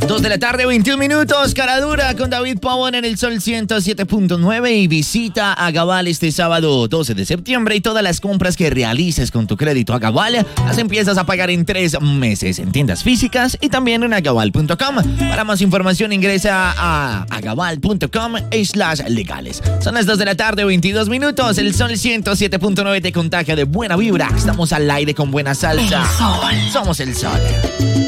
2 de la tarde, 21 minutos. Cara dura con David Pavón en el Sol 107.9 y visita a Gabal este sábado 12 de septiembre y todas las compras que realices con tu crédito a Gabal las empiezas a pagar en 3 meses en tiendas físicas y también en agabal.com. Para más información ingresa a agabal.com/legales. Son las 2 de la tarde, 22 minutos. El Sol 107.9 te contagia de buena vibra. Estamos al aire con buena salsa. El Sol. Somos el Sol.